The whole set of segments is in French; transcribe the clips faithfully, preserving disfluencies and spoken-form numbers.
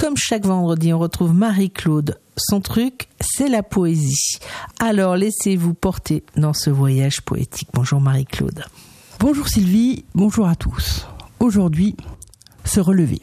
Comme chaque vendredi, on retrouve Marie-Claude. Son truc, c'est la poésie. Alors, laissez-vous porter dans ce voyage poétique. Bonjour Marie-Claude. Bonjour Sylvie, bonjour à tous. Aujourd'hui, se relever.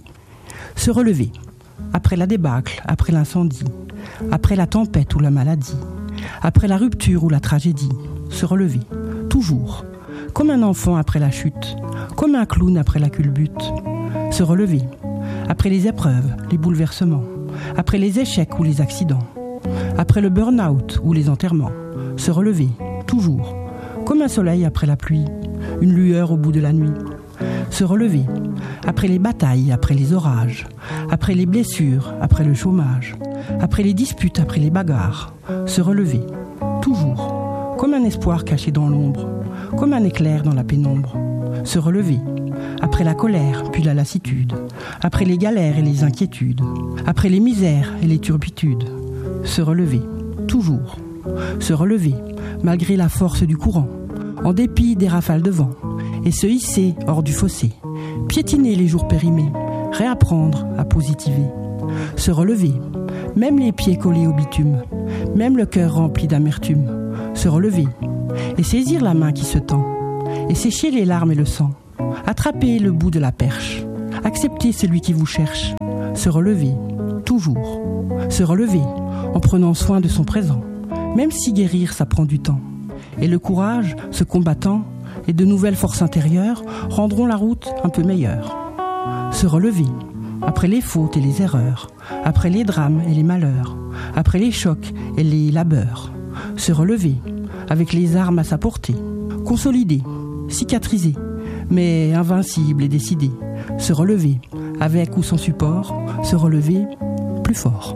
Se relever. Après la débâcle, après l'incendie, après la tempête ou la maladie, après la rupture ou la tragédie. Se relever. Toujours. Comme un enfant après la chute, comme un clown après la culbute. Se relever. Après les épreuves, les bouleversements, après les échecs ou les accidents, après le burn-out ou les enterrements. Se relever. Toujours. Comme un soleil après la pluie, une lueur au bout de la nuit. Se relever. Après les batailles, après les orages, après les blessures, après le chômage, après les disputes, après les bagarres. Se relever. Toujours. Comme un espoir caché dans l'ombre, comme un éclair dans la pénombre. Se relever. Après la colère, puis la lassitude, après les galères et les inquiétudes, après les misères et les turpitudes. Se relever. Toujours. Se relever, malgré la force du courant, en dépit des rafales de vent, et se hisser hors du fossé, piétiner les jours périmés, réapprendre à positiver. Se relever, même les pieds collés au bitume, même le cœur rempli d'amertume. Se relever, et saisir la main qui se tend, et sécher les larmes et le sang. Attraper le bout de la perche, accepter celui qui vous cherche. Se relever, toujours. Se relever, en prenant soin de son présent, même si guérir ça prend du temps. Et le courage, ce combattant, et de nouvelles forces intérieures rendront la route un peu meilleure. Se relever, après les fautes et les erreurs, après les drames et les malheurs, après les chocs et les labeurs. Se relever, avec les armes à sa portée, consolider, cicatriser, mais invincible et décidé. Se relever, avec ou sans support, se relever plus fort.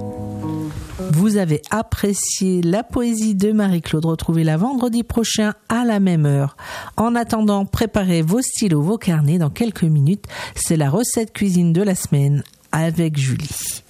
Vous avez apprécié la poésie de Marie-Claude. Retrouvez-la vendredi prochain à la même heure. En attendant, préparez vos stylos, vos carnets. Dans quelques minutes, c'est la recette cuisine de la semaine avec Julie.